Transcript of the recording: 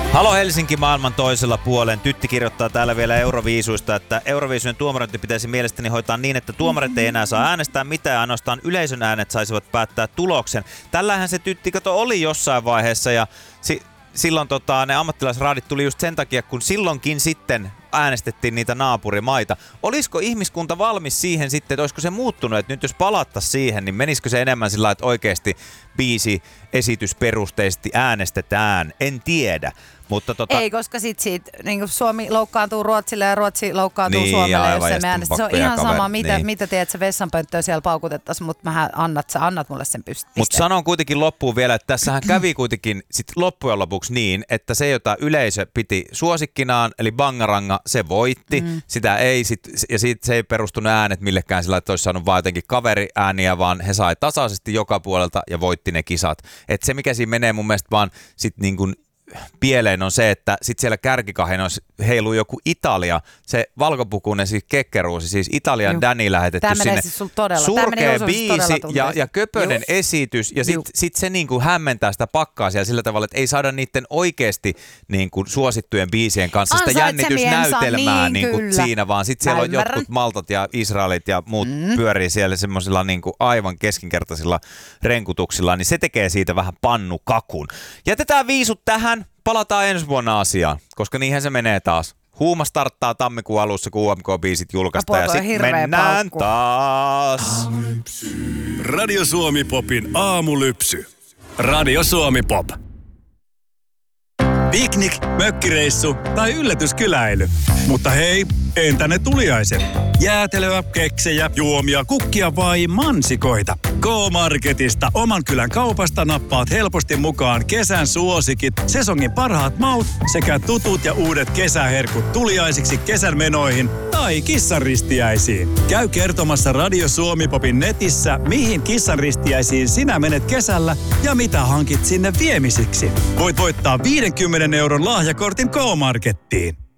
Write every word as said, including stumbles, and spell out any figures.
Halo Helsinki maailman toisella puolen. Tytti kirjoittaa täällä vielä Euroviisuista, että Euroviisujen tuomarointi pitäisi mielestäni hoitaa niin, että tuomarit ei enää saa äänestää mitään, ainoastaan yleisön äänet saisivat päättää tuloksen. Tällähän se Tytti kato oli jossain vaiheessa ja si- silloin tota, ne ammattilaisraadit tuli just sen takia, kun silloinkin sitten äänestettiin niitä naapurimaita. Olisiko ihmiskunta valmis siihen sitten, että olisiko se muuttunut, että nyt jos palattaisiin siihen, niin menisikö se enemmän sillä, että oikeasti biisi esitysperusteisesti äänestetään? En tiedä. Mutta tota... Ei, koska sit siitä niin Suomi loukkaantuu Ruotsille ja Ruotsi loukkaantuu niin, Suomelle, aivan, jos se äänestä. Se on ihan kaveri, sama, mitä, niin. mitä teet, se vessanpönttöä siellä paukutettaisiin, mutta mähän annat, sä annat mulle sen pisteen. Mutta sanon kuitenkin loppuun vielä, että tässähän kävi kuitenkin sit loppujen lopuksi niin, että se, jota yleisö piti suosikkinaan, eli Bangaranga, se voitti. Mm. Sitä ei sit, ja siitä se ei perustunut äänet millekään sillä, että olisi saanut vaan jotenkin kaveriääniä, vaan he sai tasaisesti joka puolelta ja voitti ne kisat. Et se, mikä siinä menee mun mielestä vaan sit niin kuin pieleen on se, että sit siellä kärkikahinoissa heiluu joku Italia, se valkopukuinen siis kekkeruusi, siis Italian Juh. Danny lähetetty Tämä sinne. Siis todella. Surkea biisi ja, ja köpönen Juh. esitys ja sit, sit se niinku hämmentää sitä pakkaa siellä sillä tavalla, että ei saada niiden oikeesti niinku suosittujen biisien kanssa sitä jännitysnäytelmää niin, niinku siinä, vaan sit siellä Mä on ymmärrän. jotkut Maltat ja Israelit ja muut mm. pyörii siellä semmosilla niinku aivan keskinkertaisilla renkutuksilla, niin se tekee siitä vähän pannukakun. Jätetään viisut tähän. Palataan ensi vuonna asiaan, koska niinhän se menee taas. Huuma starttaa tammikuun alussa, kun U M K-biisit julkaistaan ja sitten mennään paukku. taas. Radio Suomi Popin aamulypsy. Radio Suomi Pop. Piknik, mökkireissu tai yllätyskyläily. Mutta hei, entä ne tuliaiset? Jäätelöä, keksejä, juomia, kukkia vai mansikoita? K-Marketista oman kylän kaupasta nappaat helposti mukaan kesän suosikit, sesongin parhaat maut sekä tutut ja uudet kesäherkut tuliaisiksi kesän menoihin tai kissanristiäisiin. Käy kertomassa Radio Suomi Popin netissä, mihin kissanristiäisiin sinä menet kesällä ja mitä hankit sinne viemisiksi. Voit voittaa viidenkymmenen euron lahjakortin K-Markettiin.